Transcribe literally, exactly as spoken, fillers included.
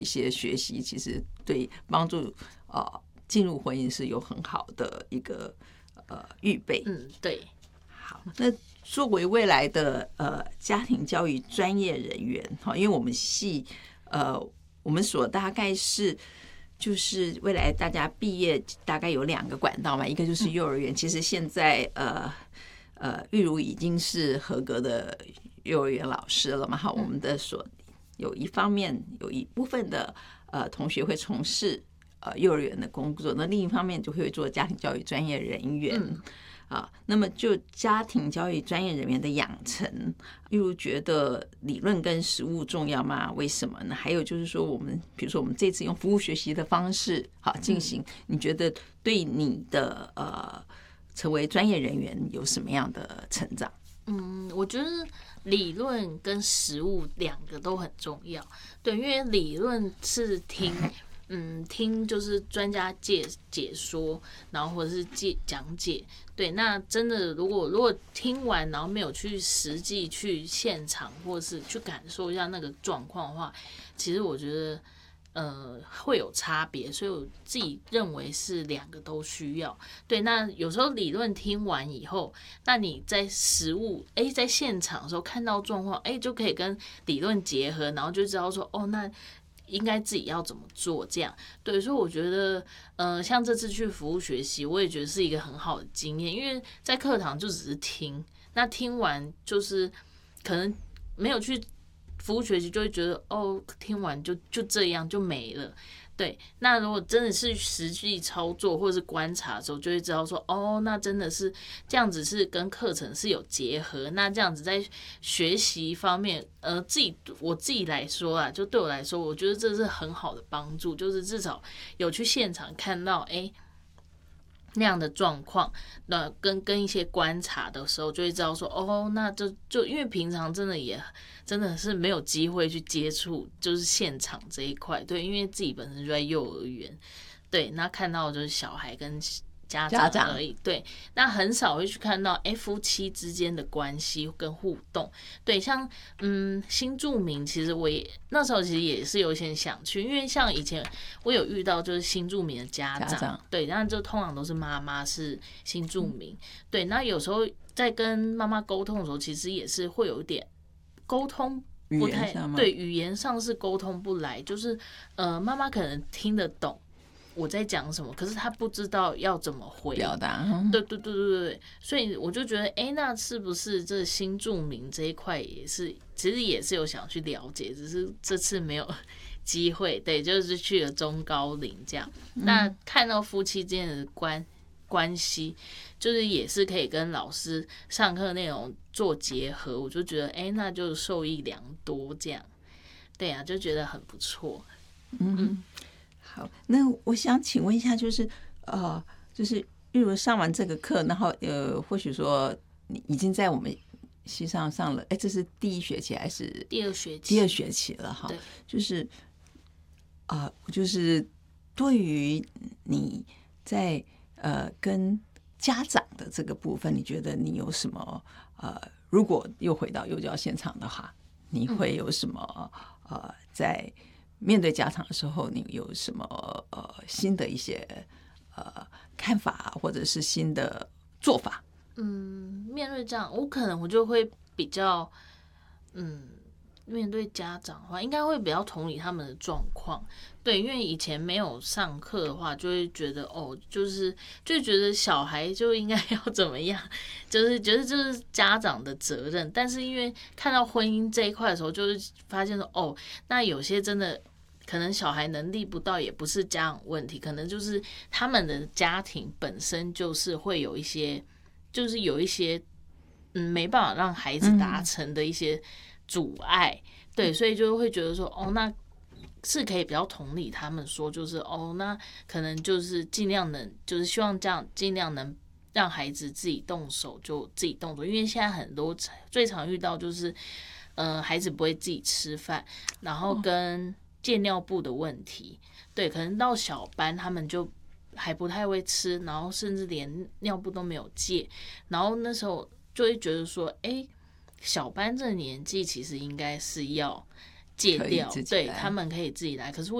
一些学习，其实对帮助呃进入婚姻是有很好的一个呃预备。 嗯，对。 好，那作为未来的呃家庭教育专业人员，哈，因为我们系呃我们所大概是就是未来大家毕业大概有两个管道嘛，一个就是幼儿园，其实现在呃呃玉如已经是合格的幼儿园老师了嘛，哈，我们的所有一方面有一部分的呃同学会从事呃幼儿园的工作，那另一方面就会做家庭教育专业人员。嗯啊，那么就家庭教育专业人员的养成，例如觉得理论跟实务重要吗？为什么呢？还有就是说，我们比如说我们这次用服务学习的方式好进行，你觉得对你的呃成为专业人员有什么样的成长？ 嗯，我觉得理论跟实务两个都很重要。对，因为理论是听。嗯，听就是专家解解说，然后或者是解讲解，对，那真的如果如果听完，然后没有去实际去现场，或是去感受一下那个状况的话，其实我觉得呃会有差别，所以我自己认为是两个都需要。对，那有时候理论听完以后，那你在实务哎在现场的时候看到状况，哎就可以跟理论结合，然后就知道说哦那。应该自己要怎么做？这样对，所以我觉得，呃，像这次去服务学习，我也觉得是一个很好的经验，因为在课堂就只是听，那听完就是可能没有去服务学习，就会觉得哦，听完就就这样就没了。对，那如果真的是实际操作或者是观察的时候，就会知道说，哦，那真的是这样子，是跟课程是有结合。那这样子在学习方面，呃，自己我自己来说啊，就对我来说，我觉得这是很好的帮助，就是至少有去现场看到，哎、欸。那样的状况，那跟跟一些观察的时候，就会知道说，哦，那就就因为平常真的也真的是没有机会去接触，就是现场这一块，对，因为自己本身就在幼儿园，对，那看到的就是小孩跟家长而已，对，那很少会去看到哎夫妻之间的关系跟互动，对，像嗯新住民，其实我也那时候其实也是有点想去，因为像以前我有遇到就是新住民的家长，家长对，那就通常都是妈妈是新住民，嗯、对，那有时候在跟妈妈沟通的时候，其实也是会有一点沟通。不太对，语言上是沟通不来，就是呃，妈妈可能听得懂我在讲什么，可是他不知道要怎么回表达。 对对对对对，所以我就觉得，哎，那是不是这新住民这一块也是，其实也是有想去了解，只是这次没有机会。对，就是去了中高龄这样，嗯、那看到夫妻之间的关关系，就是也是可以跟老师上课内容做结合，我就觉得，哎，那就受益良多这样。对啊，就觉得很不错。 嗯。嗯好，那我想请问一下，就是呃，就是例如上完这个课，然后呃，或许说你已经在我们系上上了，哎，这是第一学期还是第二学期？ 第二学期了哈。就是啊、呃，就是对于你在呃跟家长的这个部分，你觉得你有什么呃，如果又回到幼教现场的话，你会有什么、嗯、呃在面对家长的时候，你有什么呃新的一些呃看法，或者是新的做法？ 嗯，面对这样，我可能我就会比较，嗯，面对家长的话，应该会比较同理他们的状况。对，因为以前没有上课的话，就会觉得哦，就是就觉得小孩就应该要怎么样，就是觉得这是家长的责任。但是因为看到婚姻这一块的时候，就是发现说哦，那有些真的。可能小孩能力不到，也不是家长问题，可能就是他们的家庭本身就是会有一些，就是有一些，嗯，没办法让孩子达成的一些阻碍，嗯、对，所以就会觉得说，哦，那是可以比较同理他们说，就是哦，那可能就是尽量能，就是希望这样尽量能让孩子自己动手就自己动手，因为现在很多最常遇到就是，呃，孩子不会自己吃饭，然后跟戒尿布的问题，对，可能到小班他们就还不太会吃，然后甚至连尿布都没有戒，然后那时候就会觉得说，哎，小班这年纪其实应该是要戒掉，对可以自己来他们可以自己来。可是